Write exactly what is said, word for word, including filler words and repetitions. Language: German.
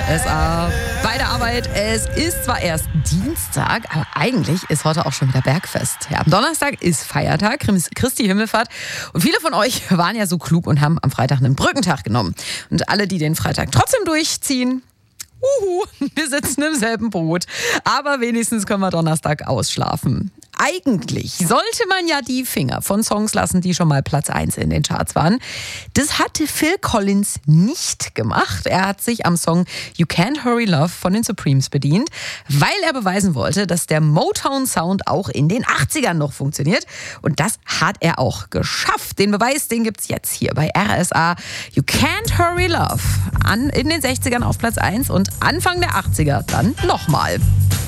S A bei der Arbeit. Es ist zwar erst Dienstag, aber eigentlich ist heute auch schon wieder Bergfest. Ja, am Donnerstag ist Feiertag, Christi Himmelfahrt. Und viele von euch waren ja so klug und haben am Freitag einen Brückentag genommen. Und alle, die den Freitag trotzdem durchziehen, uhu, wir sitzen im selben Boot. Aber wenigstens können wir Donnerstag ausschlafen. Eigentlich sollte man ja die Finger von Songs lassen, die schon mal Platz eins in den Charts waren. Das hatte Phil Collins nicht gemacht. Er hat sich am Song You Can't Hurry Love von den Supremes bedient, weil er beweisen wollte, dass der Motown-Sound auch in den achtzigern noch funktioniert. Und das hat er auch geschafft. Den Beweis, den gibt's jetzt hier bei R S A. You Can't Hurry Love an, in den sechzigern auf Platz eins und Anfang der achtziger dann nochmal.